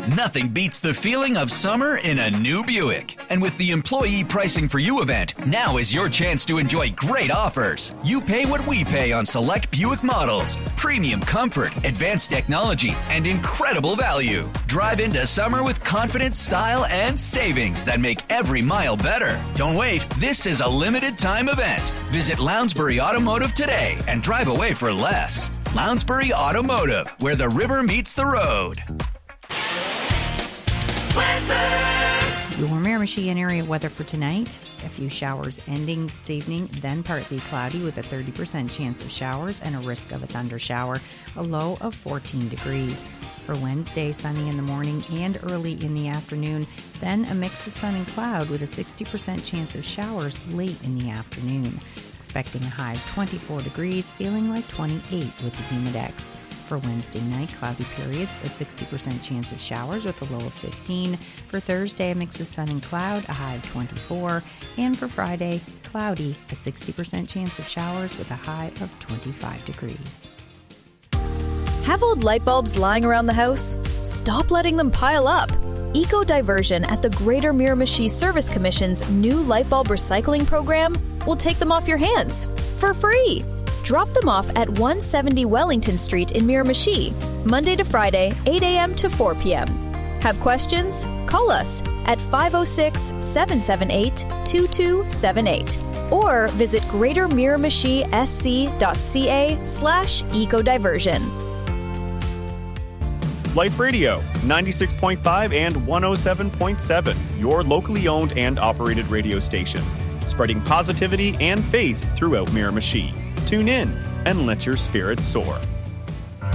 Nothing beats the feeling of summer in a new Buick. And with the Employee Pricing for You event, now is your chance to enjoy great offers. You pay what we pay on select Buick models. Premium comfort, advanced technology, and incredible value. Drive into summer with confidence, style, and savings that make every mile better. Don't wait. This is a limited time event. Visit Lounsbury Automotive today and drive away for less. Lounsbury Automotive, where the river meets the road. Your Miramichi and area weather for tonight. A few showers ending this evening, then partly cloudy with a 30% chance of showers and a risk of a thunder shower, a low of 14 degrees. For Wednesday, sunny in the morning and early in the afternoon, then a mix of sun and cloud with a 60% chance of showers late in the afternoon. Expecting a high of 24 degrees, feeling like 28 with the Humidex. For Wednesday night, cloudy periods, a 60% chance of showers with a low of 15. For Thursday, a mix of sun and cloud, a high of 24. And for Friday, cloudy, a 60% chance of showers with a high of 25 degrees. Have old light bulbs lying around the house? Stop letting them pile up. Eco Diversion at the Greater Miramichi Service Commission's new light bulb recycling program will take them off your hands for free. Drop them off at 170 Wellington Street in Miramichi, Monday to Friday, 8 a.m. to 4 p.m. Have questions? Call us at 506-778-2278 or visit greatermiramichi.ca/ecodiversion. Life Radio, 96.5 and 107.7, your locally owned and operated radio station, spreading positivity and faith throughout Miramichi. Tune in and let your spirits soar.